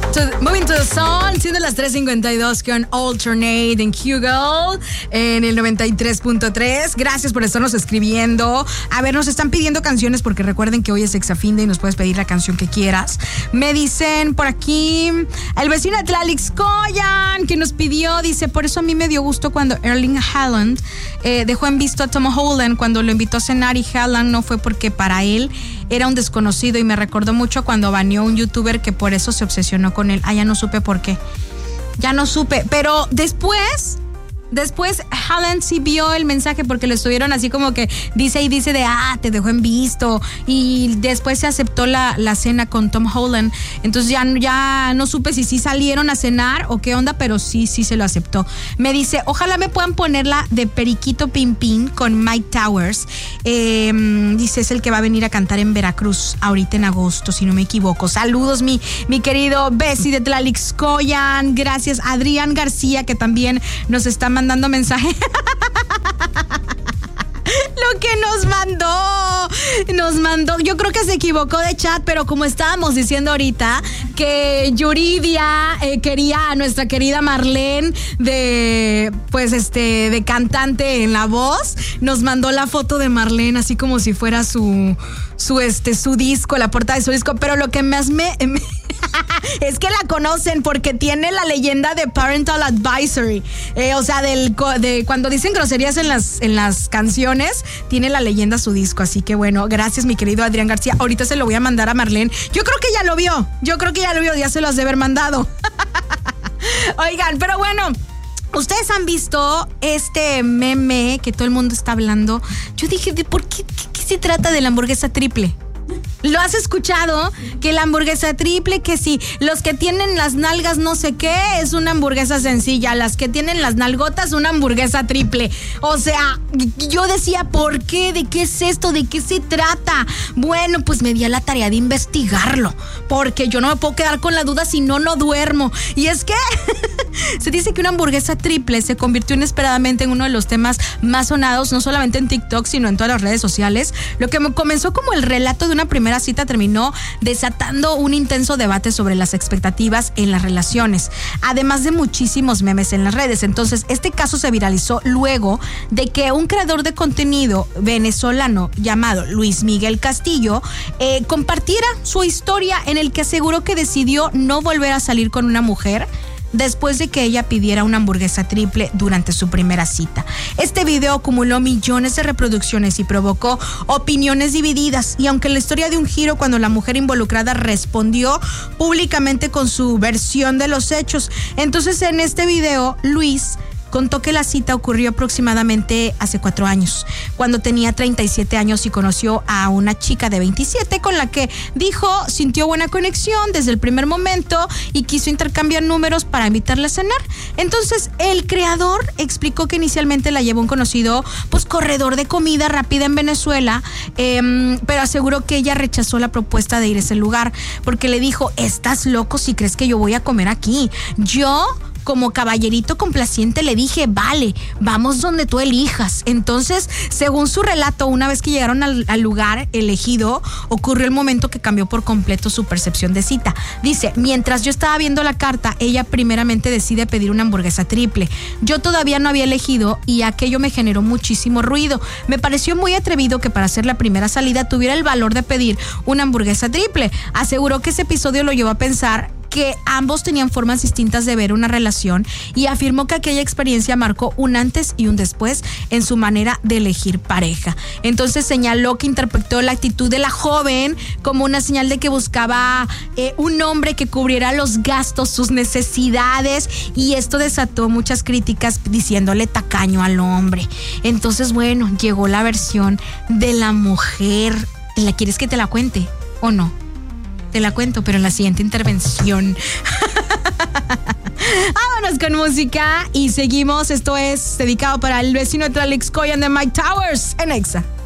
Moving to the Sun, siendo las 3:52 con Alternate en Hugo en el 93.3. Gracias por estarnos escribiendo. A ver, nos están pidiendo canciones porque recuerden que hoy es Exafinde y nos puedes pedir la canción que quieras. Me dicen por aquí, el vecino de Tlalixcoyan que nos pidió, dice, por eso a mí me dio gusto cuando Erling Haaland dejó en visto a Tom Holland cuando lo invitó a cenar, y Haaland no fue porque para él era un desconocido, y me recordó mucho cuando baneó un youtuber que por eso se obsesionó con él. Ya no supe por qué. Ya no supe. Pero después Haaland sí vio el mensaje porque lo estuvieron así como que dice de te dejó en visto, y después se aceptó la cena con Tom Holland. Entonces ya no supe si sí salieron a cenar o qué onda, pero sí se lo aceptó. Me dice, ojalá me puedan ponerla de Periquito Pim Pim con Mike Towers. Dice, es el que va a venir a cantar en Veracruz ahorita en agosto, si no me equivoco. Saludos, mi querido Bessie de Tlalixcoyan. Gracias, Adrián García, que también nos está mandando mensaje. Lo que nos mandó, yo creo que se equivocó de chat, pero como estábamos diciendo ahorita, que Yuridia quería a nuestra querida Marlene de cantante en La Voz, nos mandó la foto de Marlene así como si fuera su disco, la portada de su disco, pero lo que más me es que la conocen porque tiene la leyenda de Parental Advisory, o sea, de cuando dicen groserías en las canciones, tiene la leyenda su disco. Así que bueno, gracias mi querido Adrián García. Ahorita se lo voy a mandar a Marlene. Yo creo que ya lo vio, ya se lo has de haber mandado. Oigan, pero bueno, ustedes han visto este meme que todo el mundo está hablando. Yo dije, ¿por qué se trata de la hamburguesa triple? ¿Lo has escuchado? Que la hamburguesa triple, que si los que tienen las nalgas no sé qué, es una hamburguesa sencilla, las que tienen las nalgotas, una hamburguesa triple. O sea, yo decía, ¿por qué? ¿De qué es esto? ¿De qué se trata? Bueno, pues me di a la tarea de investigarlo, porque yo no me puedo quedar con la duda, si no duermo. Y es que se dice que una hamburguesa triple se convirtió inesperadamente en uno de los temas más sonados, no solamente en TikTok, sino en todas las redes sociales. Lo que comenzó como el relato de una primera cita terminó desatando un intenso debate sobre las expectativas en las relaciones, además de muchísimos memes en las redes. Entonces, este caso se viralizó luego de que un creador de contenido venezolano llamado Luis Miguel Castillo compartiera su historia en el que aseguró que decidió no volver a salir con una mujer después de que ella pidiera una hamburguesa triple durante su primera cita. Este video acumuló millones de reproducciones y provocó opiniones divididas, y aunque la historia dio un giro cuando la mujer involucrada respondió públicamente con su versión de los hechos. Entonces, en este video, Luis contó que la cita ocurrió aproximadamente hace 4 años, cuando tenía 37 años y conoció a una chica de 27 con la que dijo sintió buena conexión desde el primer momento y quiso intercambiar números para invitarla a cenar. Entonces, el creador explicó que inicialmente la llevó un conocido corredor de comida rápida en Venezuela, pero aseguró que ella rechazó la propuesta de ir a ese lugar porque le dijo, ¿estás loco si crees que yo voy a comer aquí? Yo, como caballerito complaciente, le dije, vale, vamos donde tú elijas. Entonces, según su relato, una vez que llegaron al lugar elegido, ocurrió el momento que cambió por completo su percepción de cita. Dice, mientras yo estaba viendo la carta, ella primeramente decide pedir una hamburguesa triple. Yo todavía no había elegido y aquello me generó muchísimo ruido. Me pareció muy atrevido que para hacer la primera salida tuviera el valor de pedir una hamburguesa triple. Aseguró que ese episodio lo llevó a pensar que ambos tenían formas distintas de ver una relación, y afirmó que aquella experiencia marcó un antes y un después en su manera de elegir pareja. Entonces señaló que interpretó la actitud de la joven como una señal de que buscaba un hombre que cubriera los gastos, sus necesidades, y esto desató muchas críticas diciéndole tacaño al hombre. Entonces, bueno, llegó la versión de la mujer. ¿La quieres que te la cuente o no? Te la cuento, pero en la siguiente intervención. Vámonos con música y seguimos. Esto es dedicado para el vecino de Tlalixcoyan de Mike Towers en Exa.